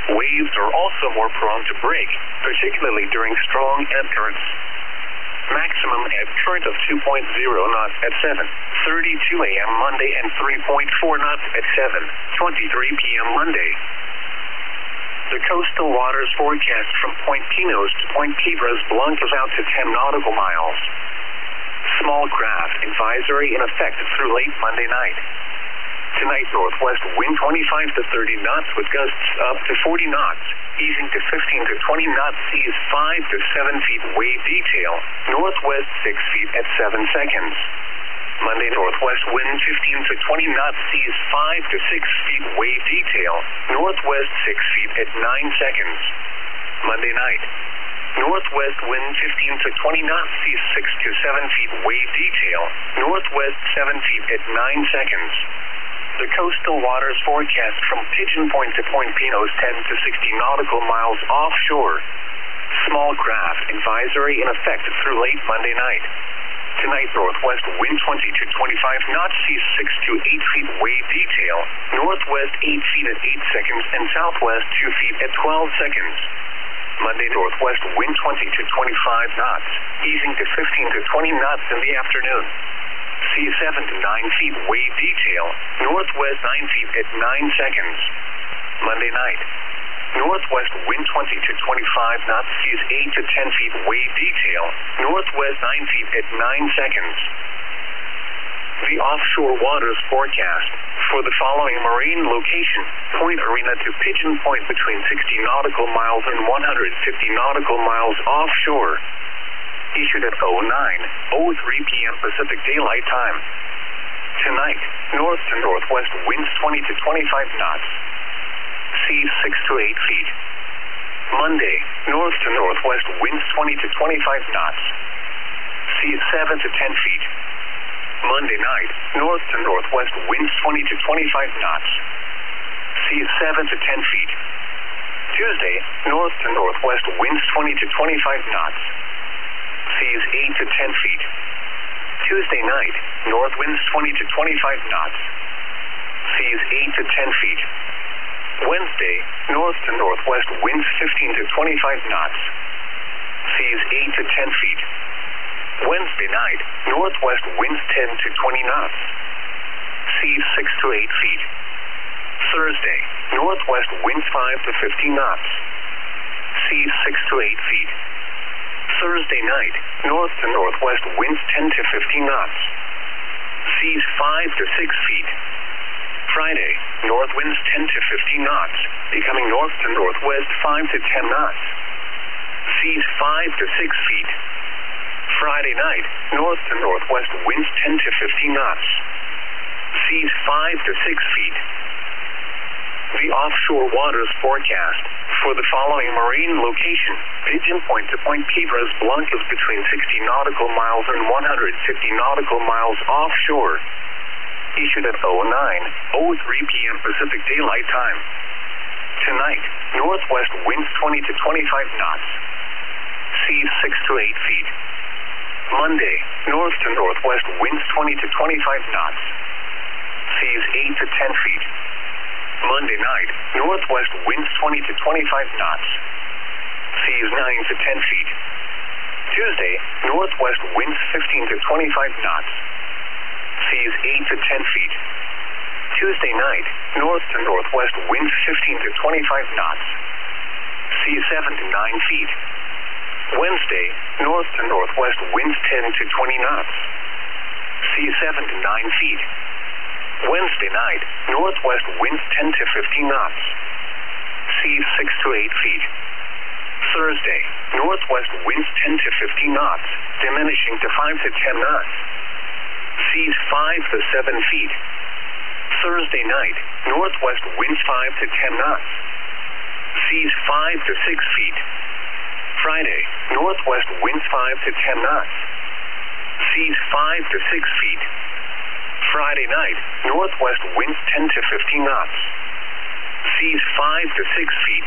Waves are also more prone to break, particularly during strong ebb currents. Maximum ebb current of 2.0 knots at 7:32 a.m. Monday and 3.4 knots at 7:23 p.m. Monday. The coastal waters forecast from Point Pinos to Point Piedras Blancas out to 10 nautical miles. Small craft advisory in effect through late Monday night. Tonight, northwest wind 25 to 30 knots with gusts up to 40 knots, easing to 15 to 20 knots, seas 5 to 7 feet, wave detail, northwest 6 feet at 7 seconds. Monday, northwest wind 15 to 20 knots, seas 5 to 6 feet, wave detail, northwest 6 feet at 9 seconds. Monday night, northwest wind 15 to 20 knots, seas 6 to 7 feet, wave detail, northwest 7 feet at 9 seconds. The coastal waters forecast from Pigeon Point to Point Pinos 10 to 60 nautical miles offshore. Small craft advisory in effect through late Monday night. Tonight, northwest wind 20 to 25 knots, seas 6 to 8 feet, wave detail, northwest 8 feet at 8 seconds and southwest 2 feet at 12 seconds. Monday, northwest wind 20 to 25 knots, easing to 15 to 20 knots in the afternoon. Seas 7 to 9 feet, wave detail, northwest 9 feet at 9 seconds. Monday night, northwest wind 20 to 25 knots, seas 8 to 10 feet, wave detail, northwest 9 feet at 9 seconds. The offshore waters forecast for the following marine location: Point Arena to Pigeon Point between 60 nautical miles and 150 nautical miles offshore. Issued at 09:03 p.m. Pacific Daylight Time. Tonight, north to northwest winds 20 to 25 knots. Seas 6 to 8 feet. Monday, north to northwest winds 20 to 25 knots. Seas 7 to 10 feet. Monday night, north to northwest winds 20 to 25 knots. Seas 7 to 10 feet. Tuesday, north to northwest winds 20 to 25 knots. Seas 8 to 10 feet. Tuesday night, north winds 20 to 25 knots. Seas 8 to 10 feet. Wednesday, north to northwest winds 15 to 25 knots. Seas 8 to 10 feet. Wednesday night, northwest winds 10 to 20 knots. Seas 6 to 8 feet. Thursday, northwest winds 5 to 15 knots. Seas 6 to 8 feet. Thursday night, north to northwest winds 10 to 15 knots. Seas 5 to 6 feet. Friday, north winds 10 to 15 knots, becoming north to northwest 5 to 10 knots. Seas 5 to 6 feet. Friday night, north to northwest winds 10 to 15 knots. Seas 5 to 6 feet. The offshore waters forecast for the following marine location: Pigeon Point to Point Piedras Blancas between 60 nautical miles and 150 nautical miles offshore. Issued at 09:03 p.m. Pacific Daylight Time. Tonight, northwest winds 20 to 25 knots. Seas 6 to 8 feet. Monday, north to northwest winds 20 to 25 knots. Seas 8 to 10 feet. Monday night, northwest winds 20 to 25 knots. Seas 9 to 10 feet. Tuesday, northwest winds 15 to 25 knots. Seas 8 to 10 feet. Tuesday night, north to northwest winds 15 to 25 knots. Seas 7 to 9 feet. Wednesday, north to northwest winds 10 to 20 knots. Seas 7 to 9 feet. Wednesday night, northwest winds 10 to 15 knots. Seas 6 to 8 feet. Thursday, northwest winds 10 to 15 knots, diminishing to 5 to 10 knots. Seas 5 to 7 feet. Thursday night, northwest winds 5 to 10 knots. Seas 5 to 6 feet. Friday, northwest winds 5 to 10 knots. Seas 5 to 6 feet. Friday night, northwest winds 10 to 15 knots. Seas 5 to 6 feet.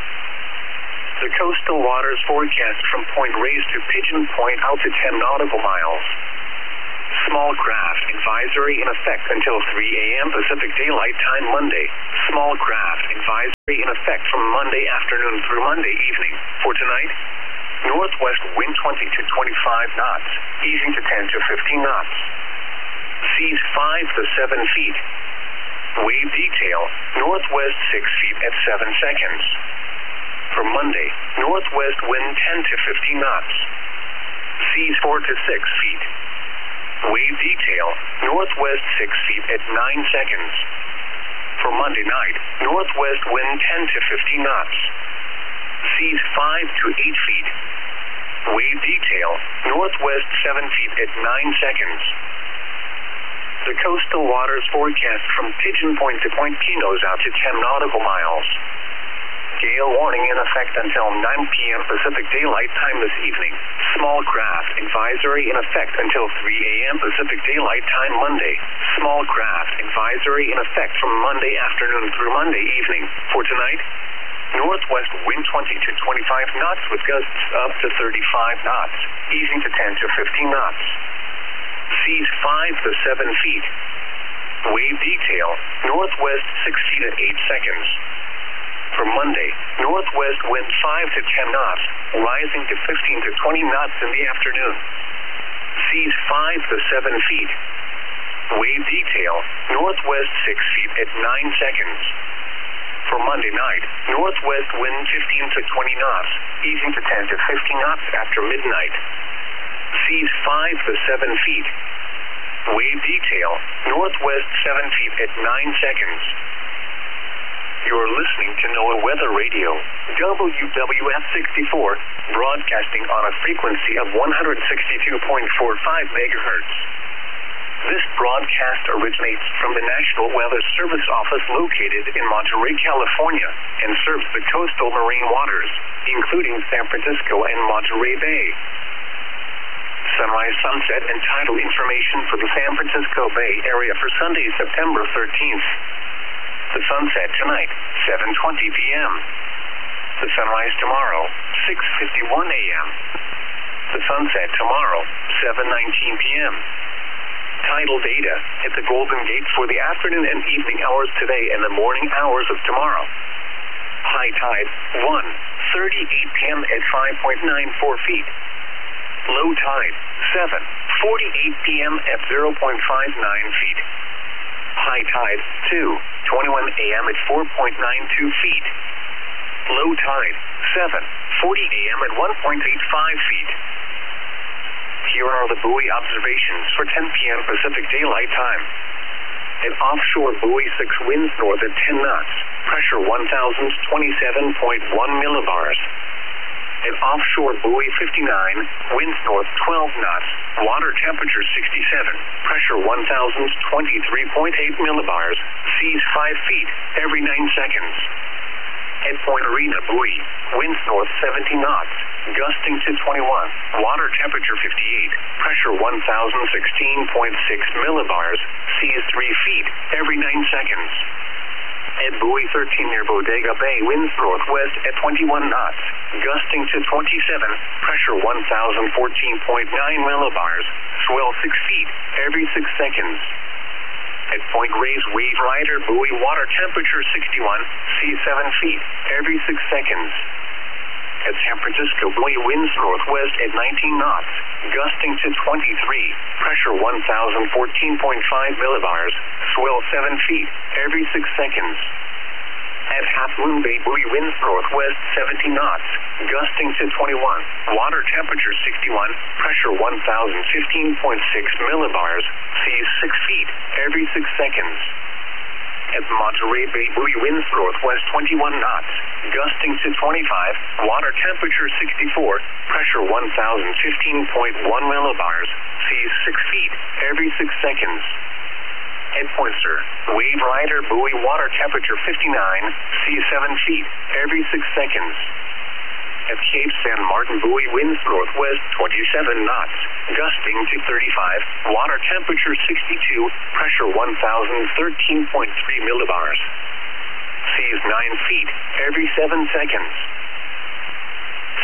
The coastal waters forecast from Point Reyes to Pigeon Point out to 10 nautical miles. Small craft advisory in effect until 3 a.m. Pacific Daylight Time Monday. Small craft advisory in effect from Monday afternoon through Monday evening. For tonight, northwest wind 20 to 25 knots, easing to 10 to 15 knots. Seas 5 to 7 feet. Wave detail, northwest 6 feet at 7 seconds. For Monday, northwest wind 10 to 15 knots. Seas 4 to 6 feet. Wave detail, northwest 6 feet at 9 seconds. For Monday night, northwest wind 10 to 15 knots. Seas 5 to 8 feet. Wave detail, northwest 7 feet at 9 seconds. The coastal waters forecast from Pigeon Point to Point Pinos out to 10 nautical miles. Gale warning in effect until 9 p.m. Pacific Daylight Time this evening. Small craft advisory in effect until 3 a.m. Pacific Daylight Time Monday. Small craft advisory in effect from Monday afternoon through Monday evening. For tonight, northwest wind 20 to 25 knots with gusts up to 35 knots, easing to 10 to 15 knots. Seas 5 to 7 feet. Wave detail, northwest 6 feet at 8 seconds. For Monday, northwest wind 5 to 10 knots, rising to 15 to 20 knots in the afternoon. Seas 5 to 7 feet. Wave detail, northwest 6 feet at 9 seconds. For Monday night, northwest wind 15 to 20 knots, easing to 10 to 15 knots after midnight. Seas 5 to 7 feet. Wave detail, northwest 7 feet at 9 seconds. You're listening to NOAA Weather Radio, WWF 64, broadcasting on a frequency of 162.45 megahertz. This broadcast originates from the National Weather Service office located in Monterey, California, and serves the coastal marine waters, including San Francisco and Monterey Bay. Sunrise, sunset, and tidal information for the San Francisco Bay area for Sunday, September 13th. The sunset tonight, 7:20 p.m. The sunrise tomorrow, 6:51 a.m. The sunset tomorrow, 7:19 p.m. Tidal data at the Golden Gate for the afternoon and evening hours today and the morning hours of tomorrow. High tide, 1:38 p.m. at 5.94 feet. Low tide, 7:48 p.m. at 0.59 feet. High tide, 2:21 a.m. at 4.92 feet. Low tide, 7:40 a.m. at 1.85 feet. Here are the buoy observations for 10 p.m. Pacific Daylight Time. An offshore buoy 6 winds north at 10 knots, pressure 1,027.1 millibars. An offshore buoy 59, winds north 12 knots, water temperature 67, pressure 1,023.8 millibars, seas 5 feet every 9 seconds. At Point Arena buoy, winds north 70 knots, gusting to 21, water temperature 58, pressure 1,016.6 millibars, seas 3 feet every 9 seconds. At buoy 13 near Bodega Bay, winds northwest at 21 knots, gusting to 27, pressure 1,014.9 millibars, swell 6 feet every 6 seconds. At Point Reyes Wave Rider buoy, water temperature 61, seas 7 feet every 6 seconds. At San Francisco buoy, winds northwest at 19 knots, gusting to 23, pressure 1,014.5 millibars, swell 7 feet every 6 seconds. At Half Moon Bay buoy, winds northwest 70 knots, gusting to 21, water temperature 61, pressure 1,015.6 millibars, seas 6 feet every 6 seconds. At Monterey Bay buoy, winds northwest 21 knots, gusting to 25, water temperature 64, pressure 1,015.1 millibars, seas 6 feet every 6 seconds. At Pointer, Wave Rider buoy, water temperature 59, seas 7 feet every 6 seconds. At Cape San Martin buoy, winds northwest 27 knots, gusting to 35, water temperature 62, pressure 1,013.3 millibars. Seas 9 feet every 7 seconds.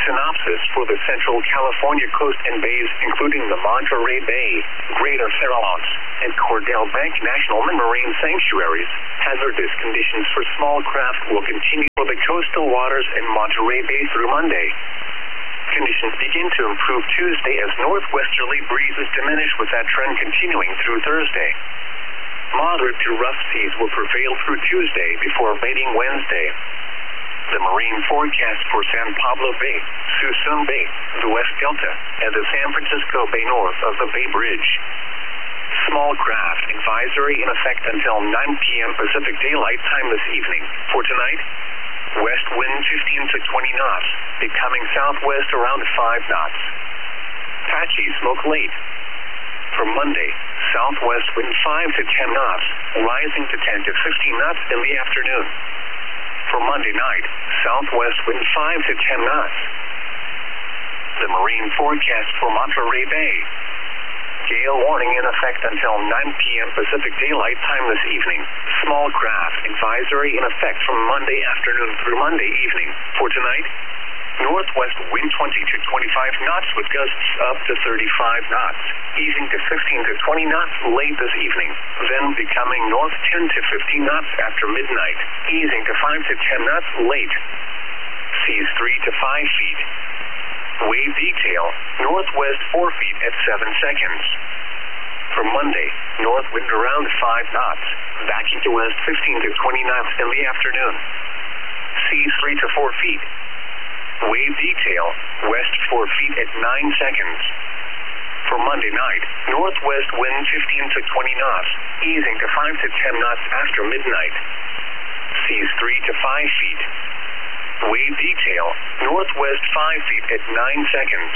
Synopsis for the Central California coast and bays, including the Monterey Bay, Greater Farallones, and Cordell Bank National Marine Sanctuaries. Hazardous conditions for small craft will continue for the coastal waters in Monterey Bay through Monday. Conditions begin to improve Tuesday as northwesterly breezes diminish, with that trend continuing through Thursday. Moderate to rough seas will prevail through Tuesday before abating Wednesday. The marine forecast for San Pablo Bay, Suisun Bay, the West Delta, and the San Francisco Bay north of the Bay Bridge. Small craft advisory in effect until 9 p.m. Pacific Daylight Time this evening. For tonight, west wind 15 to 20 knots, becoming southwest around 5 knots. Patchy smoke late. For Monday, southwest wind 5 to 10 knots, rising to 10 to 15 knots in the afternoon. For Monday night, southwest wind 5 to 10 knots. The marine forecast for Monterey Bay. Gale warning in effect until 9 p.m. Pacific Daylight Time this evening. Small craft advisory in effect from Monday afternoon through Monday evening. For tonight, northwest wind 20 to 25 knots with gusts up to 35 knots, easing to 15 to 20 knots late this evening, then becoming north 10 to 15 knots after midnight, easing to 5 to 10 knots late. Seas 3 to 5 feet. Wave detail, northwest 4 feet at 7 seconds. For Monday, north wind around 5 knots, backing to west 15 to 20 knots in the afternoon. Seas 3 to 4 feet. Wave detail, west 4 feet at 9 seconds. For Monday night, northwest wind 15 to 20 knots, easing to 5 to 10 knots after midnight. Seas 3 to 5 feet. Wave detail, northwest 5 feet at 9 seconds.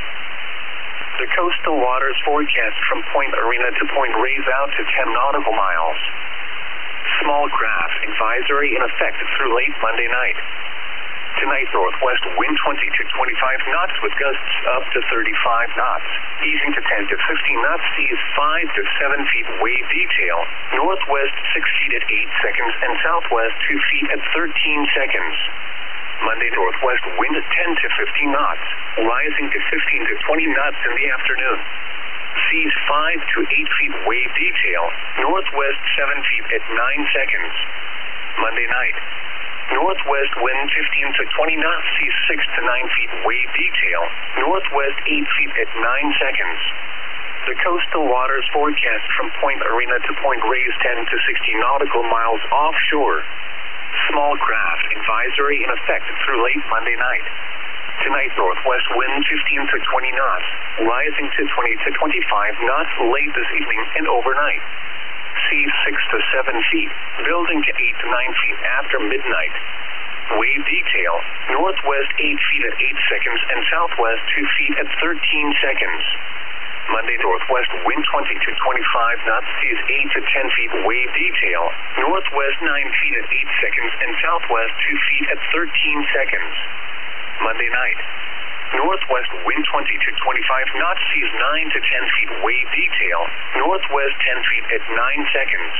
The coastal waters forecast from Point Arena to Point Reyes out to 10 nautical miles. Small craft advisory in effect through late Monday night. Tonight, northwest wind 20 to 25 knots with gusts up to 35 knots, easing to 10 to 15 knots, seas 5 to 7 feet. Wave detail, northwest 6 feet at 8 seconds and southwest 2 feet at 13 seconds. Monday, northwest wind 10 to 15 knots, rising to 15 to 20 knots in the afternoon. Seas 5 to 8 feet. Wave detail, northwest 7 feet at 9 seconds. Monday night, northwest wind 15 to 20 knots, seas 6 to 9 feet. Wave detail, northwest 8 feet at 9 seconds. The coastal waters forecast from Point Arena to Point Reyes 10 to 60 nautical miles offshore. Small craft advisory in effect through late Monday night. Tonight, northwest wind 15 to 20 knots, rising to 20 to 25 knots late this evening and overnight. Seas 6 to 7 feet, building to 8 to 9 feet after midnight. Wave detail, northwest 8 feet at 8 seconds and southwest 2 feet at 13 seconds. Monday, northwest wind 20 to 25 knots, seas 8 to 10 feet. Wave detail, northwest 9 feet at 8 seconds and southwest 2 feet at 13 seconds. Monday night, northwest wind 20 to 25 knots, seas 9 to 10 feet. Wave detail, northwest 10 feet at 9 seconds.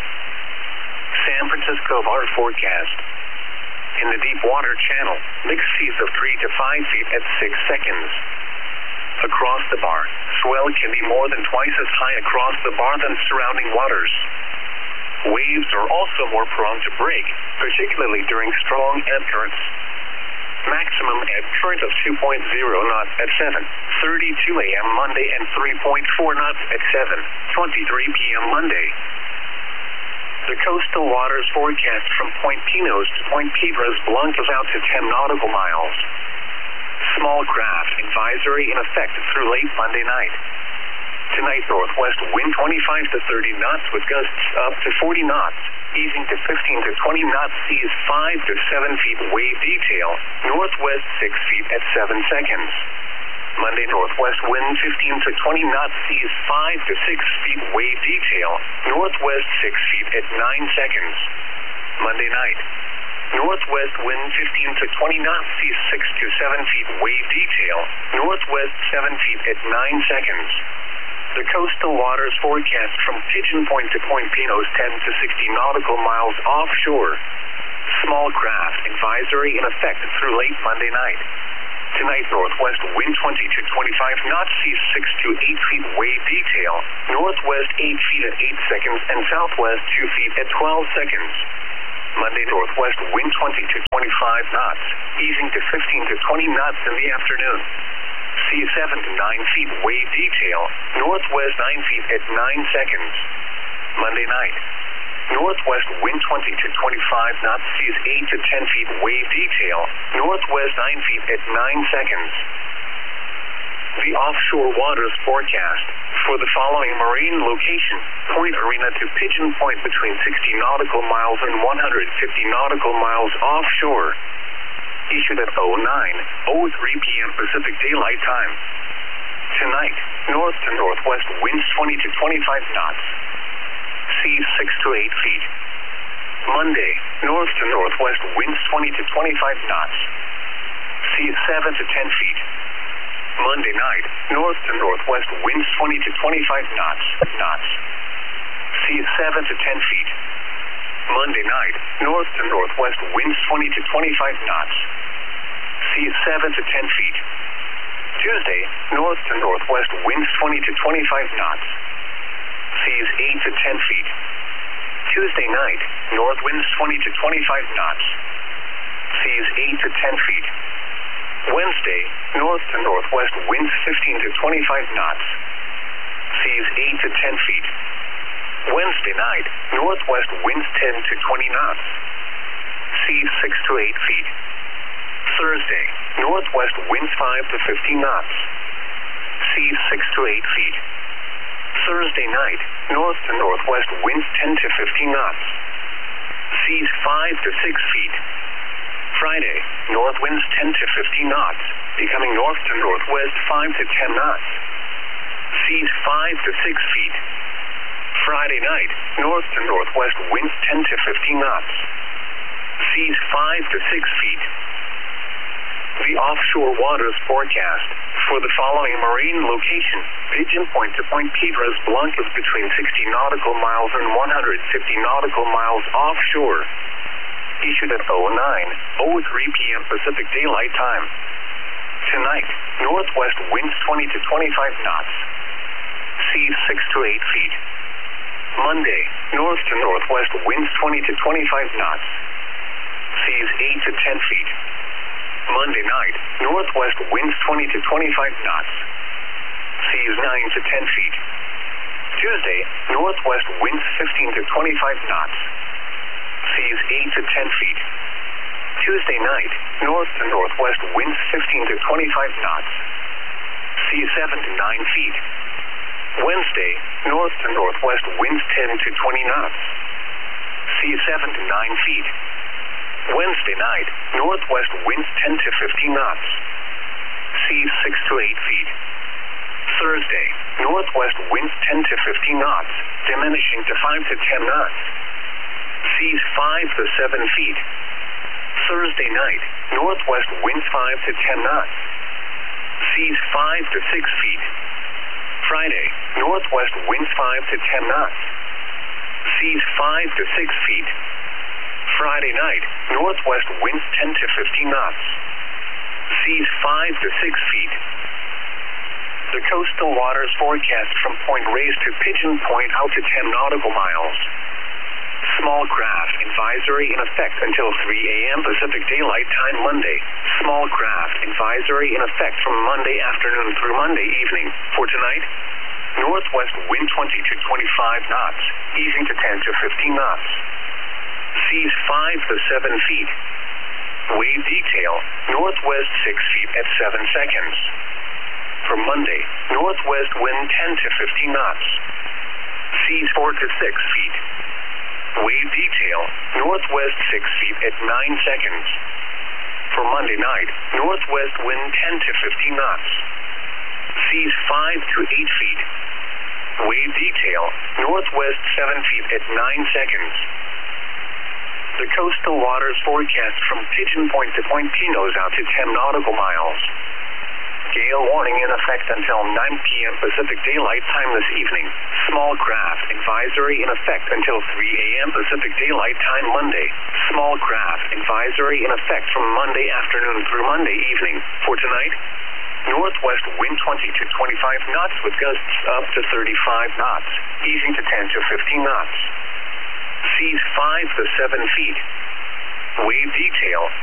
San Francisco bar forecast. In the deep water channel, mixed seas of 3 to 5 feet at 6 seconds. Across the bar, swell can be more than twice as high across the bar than surrounding waters. Waves are also more prone to break, particularly during strong ebb currents. Maximum ebb current of 2.0 knots at 7:32 a.m. Monday and 3.4 knots at 7:23 p.m. Monday. The coastal waters forecast from Point Pinos to Point Piedras Blancas out to 10 nautical miles. Small craft advisory in effect through late Monday night. Tonight, northwest wind 25 to 30 knots with gusts up to 40 knots, easing to 15 to 20 knots, seas 5 to 7 feet. Wave detail, northwest 6 feet at 7 seconds. Monday, northwest wind 15 to 20 knots, seas 5 to 6 feet. Wave detail, northwest 6 feet at 9 seconds. Monday night, northwest wind 15 to 20 knots, seas 6 to 7 feet. Wave detail, northwest 7 feet at 9 seconds. The coastal waters forecast from Pigeon Point to Point Pinos 10 to 60 nautical miles offshore. Small craft advisory in effect through late Monday night. Tonight, northwest wind 20 to 25 knots, seas 6 to 8 feet, wave detail. Northwest 8 feet at 8 seconds and southwest 2 feet at 12 seconds. Monday, northwest wind 20 to 25 knots, easing to 15 to 20 knots in the afternoon. Seas 7 to 9 feet, wave detail. Northwest 9 feet at 9 seconds. Monday night, northwest wind 20 to 25 knots, seas 8 to 10 feet, wave detail. Northwest 9 feet at 9 seconds. The offshore waters forecast for the following marine location: Point Arena to Pigeon Point between 60 nautical miles and 150 nautical miles offshore. Issued at 09:03 p.m. Pacific Daylight Time. Tonight, north to northwest winds 20 to 25 knots. Seas 6 to 8 feet. Monday, north to northwest winds 20 to 25 knots. Seas 7 to 10 feet. Monday night, north to northwest winds 20 to 25 knots. Seas 7 to 10 feet. Monday night, north to northwest winds 20 to 25 knots. Seas 7 to 10 feet. Tuesday, north to northwest winds 20 to 25 knots. Seas 8 to 10 feet. Tuesday night, north winds 20 to 25 knots. Seas 8 to 10 feet. Wednesday, north to northwest winds 15 to 25 knots. Seas 8 to 10 feet. Wednesday night, northwest winds 10 to 20 knots. Seas 6 to 8 feet. Thursday, northwest winds 5 to 15 knots. Seas 6 to 8 feet. Thursday night, north to northwest winds 10 to 15 knots. Seas 5 to 6 feet. Friday, north winds 10 to 15 knots, becoming north to northwest 5 to 10 knots. Seas 5 to 6 feet. Friday night, north to northwest winds 10 to 15 knots. Seas 5 to 6 feet. The offshore waters forecast for the following marine location: Pigeon Point to Point Piedras Blancas between 60 nautical miles and 150 nautical miles offshore. Issued at 09:03 p.m. Pacific Daylight Time. Tonight, northwest winds 20 to 25 knots. Seas 6 to 8 feet. Monday, north to northwest winds 20 to 25 knots. Seas 8 to 10 feet. Monday night, northwest winds 20 to 25 knots. Seas 9 to 10 feet. Tuesday, northwest winds 15 to 25 knots. Seas 8 to 10 feet. Tuesday night, north to northwest winds 15 to 25 knots. Seas 7 to 9 feet. Wednesday, north to northwest winds 10 to 20 knots. Seas 7 to 9 feet. Wednesday night, northwest winds 10 to 15 knots. Seas 6 to 8 feet. Thursday, northwest winds 10 to 15 knots, diminishing to 5 to 10 knots. Seas 5 to 7 feet. Thursday night, northwest winds 5 to 10 knots. Seas 5 to 6 feet. Friday, northwest winds 5 to 10 knots. Seas 5 to 6 feet. Friday night, northwest winds 10 to 15 knots. Seas 5 to 6 feet. The coastal waters forecast from Point Reyes to Pigeon Point out to 10 nautical miles. Small craft advisory in effect until 3 a.m. Pacific Daylight Time Monday. Small craft advisory in effect from Monday afternoon through Monday evening. For tonight, northwest wind 20 to 25 knots, easing to 10 to 15 knots. Seas 5 to 7 feet. Wave detail, northwest 6 feet at 7 seconds. For Monday, northwest wind 10 to 15 knots. Seas 4 to 6 feet. Wave detail, northwest 6 feet at 9 seconds. For Monday night, northwest wind 10 to 15 knots. Seas 5 to 8 feet. Wave detail, northwest 7 feet at 9 seconds. The coastal waters forecast from Pigeon Point to Point Pinos out to 10 nautical miles. Gale warning in effect until 9 p.m. Pacific Daylight Time this evening. Small craft advisory in effect until 3 a.m. Pacific Daylight Time Monday. Small craft advisory in effect from Monday afternoon through Monday evening. For tonight, northwest wind 20 to 25 knots with gusts up to 35 knots, easing to 10 to 15 knots. Seas 5 to 7 feet. Wave detail